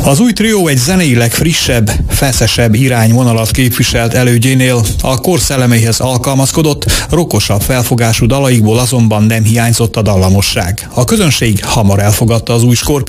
Az új trió egy zeneileg frissebb, feszesebb irányvonalat képviselt elődjénél, a kor szelleméhez alkalmazkodott, rockosabb felfogású dalaikból azonban nem hiányzott a dallamosság. A közönség hamar elfogadta az új Scorpions